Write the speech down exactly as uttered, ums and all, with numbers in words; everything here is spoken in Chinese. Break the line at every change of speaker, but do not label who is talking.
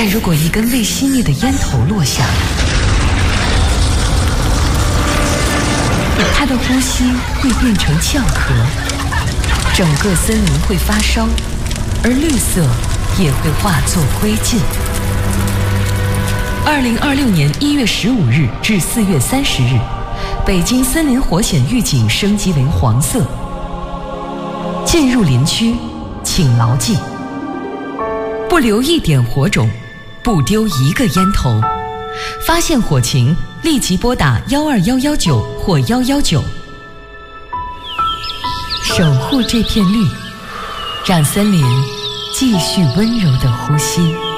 如果一根未熄灭的烟头落下，它的呼吸会变成壳壳，整个森林会发烧，而绿色也会化作灰烬。二零二六年一月十五日至四月三十日，北京森林火险预警升级为黄色。进入林区，请牢记：不留一点火种，不丢一个烟头。发现火情，立即拨打幺二幺幺九或幺幺九，守护这片绿，让森林继续温柔地呼吸。